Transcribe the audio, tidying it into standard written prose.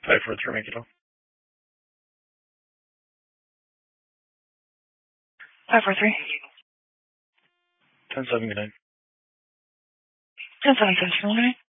543, make it all. 543. 10-7, good night. 10-7, good night.